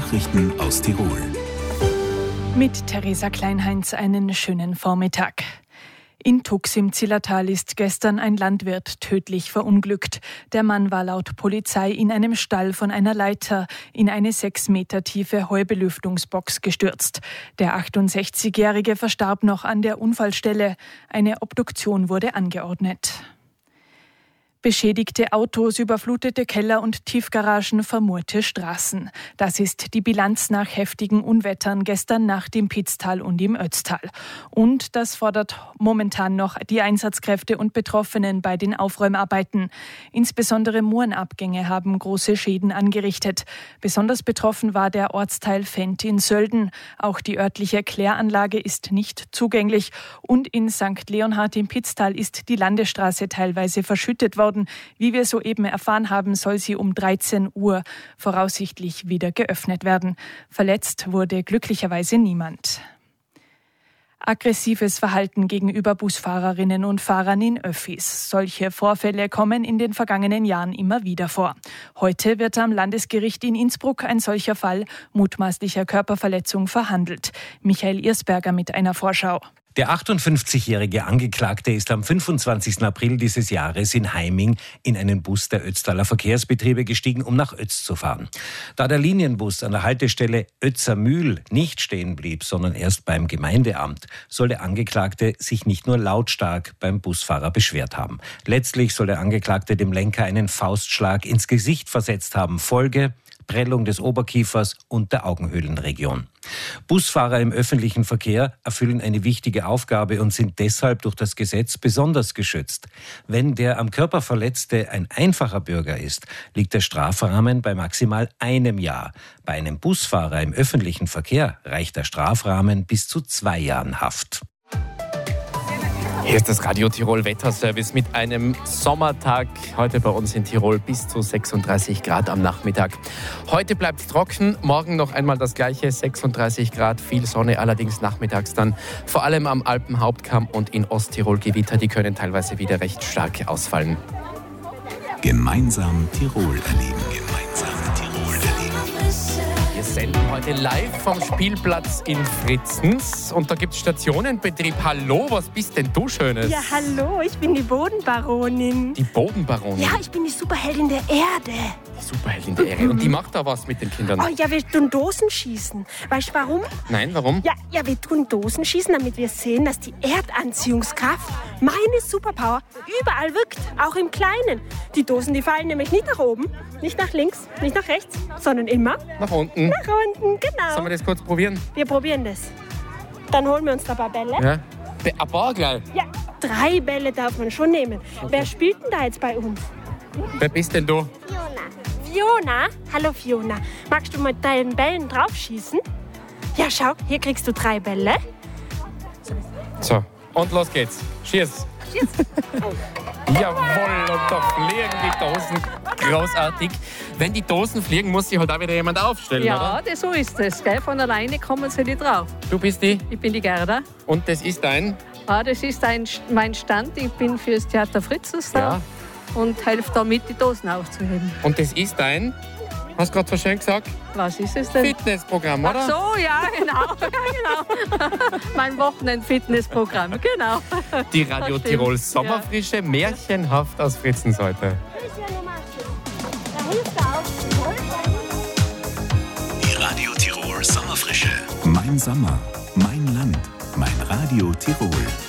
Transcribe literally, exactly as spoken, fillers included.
Nachrichten aus Tirol. Mit Theresa Kleinheinz einen schönen Vormittag. In Tux im Zillertal ist gestern ein Landwirt tödlich verunglückt. Der Mann war laut Polizei in einem Stall von einer Leiter in eine sechs Meter tiefe Heubelüftungsbox gestürzt. Der achtundsechzigjährige verstarb noch an der Unfallstelle. Eine Obduktion wurde angeordnet. Beschädigte Autos, überflutete Keller und Tiefgaragen, vermurte Straßen. Das ist die Bilanz nach heftigen Unwettern gestern Nacht im Pitztal und im Ötztal. Und das fordert momentan noch die Einsatzkräfte und Betroffenen bei den Aufräumarbeiten. Insbesondere Murenabgänge haben große Schäden angerichtet. Besonders betroffen war der Ortsteil Fendt in Sölden. Auch die örtliche Kläranlage ist nicht zugänglich. Und in Sankt Leonhard im Pitztal ist die Landesstraße teilweise verschüttet worden. Wie wir soeben erfahren haben, soll sie um dreizehn Uhr voraussichtlich wieder geöffnet werden. Verletzt wurde glücklicherweise niemand. Aggressives Verhalten gegenüber Busfahrerinnen und Fahrern in Öffis. Solche Vorfälle kommen in den vergangenen Jahren immer wieder vor. Heute wird am Landesgericht in Innsbruck ein solcher Fall mutmaßlicher Körperverletzung verhandelt. Michael Irsberger mit einer Vorschau. Der achtundfünfzigjährige Angeklagte ist am fünfundzwanzigsten April dieses Jahres in Heiming in einen Bus der Ötztaler Verkehrsbetriebe gestiegen, um nach Ötz zu fahren. Da der Linienbus an der Haltestelle Ötzermühl nicht stehen blieb, sondern erst beim Gemeindeamt, soll der Angeklagte sich nicht nur lautstark beim Busfahrer beschwert haben. Letztlich soll der Angeklagte dem Lenker einen Faustschlag ins Gesicht versetzt haben. Folge: Prellung des Oberkiefers und der Augenhöhlenregion. Busfahrer im öffentlichen Verkehr erfüllen eine wichtige Aufgabe und sind deshalb durch das Gesetz besonders geschützt. Wenn der am Körper Verletzte ein einfacher Bürger ist, liegt der Strafrahmen bei maximal einem Jahr. Bei einem Busfahrer im öffentlichen Verkehr reicht der Strafrahmen bis zu zwei Jahren Haft. Hier ist das Radio Tirol Wetterservice mit einem Sommertag. Heute bei uns in Tirol bis zu sechsunddreißig Grad am Nachmittag. Heute bleibt es trocken, morgen noch einmal das gleiche, sechsunddreißig Grad, viel Sonne, allerdings nachmittags dann vor allem am Alpenhauptkamm und in Osttirol Gewitter, die können teilweise wieder recht stark ausfallen. Gemeinsam Tirol erleben. Gemeinsam Tirol erleben. Wir senden heute live vom Spielplatz in Fritzens und da gibt es Stationenbetrieb. Hallo, was bist denn du Schönes? Ja, hallo, ich bin die Bodenbaronin. Die Bodenbaronin? Ja, ich bin die Superheldin der Erde. Die Superheldin der Erde. Und die macht da was mit den Kindern? Oh ja, wir tun Dosen schießen. Weißt du warum? Nein, warum? Ja, ja, wir tun Dosen schießen, damit wir sehen, dass die Erdanziehungskraft, meine Superpower, überall wirkt, auch im Kleinen. Die Dosen, die fallen nämlich nicht nach oben, nicht nach links, nicht nach rechts, sondern immer nach unten. Nach unten, genau. Sollen wir das kurz probieren? Wir probieren das. Dann holen wir uns da ein paar Bälle. Ja. Ein paar gleich? Ja, drei Bälle darf man schon nehmen. Okay. Wer spielt denn da jetzt bei uns? Wer bist denn du? Fiona. Fiona? Hallo Fiona. Magst du mit deinen Bällen draufschießen? Ja, schau, hier kriegst du drei Bälle. So, und los geht's. Schieß. Schieß. Jawohl, und da fliegen die Dosen. Großartig. Wenn die Dosen fliegen, muss sich halt auch wieder jemand aufstellen, ja, oder? Ja, so ist es. Gell? Von alleine kommen sie nicht drauf. Du bist die? Ich bin die Gerda. Und das ist dein? Ah, das ist ein, mein Stand. Ich bin fürs Theater Fritzens da ja. und helfe damit, die Dosen aufzuheben. Und das ist dein? Hast du gerade so schön gesagt? Was ist es denn? Fitnessprogramm, oder? Ach so, ja, genau. Ja, genau. Mein Wochenend-Fitnessprogramm, genau. Die Radio Tirol Sommerfrische, ja. Märchenhaft aus Fritzens heute. Die Radio Tirol Sommerfrische. Mein Sommer, mein Land, mein Radio Tirol.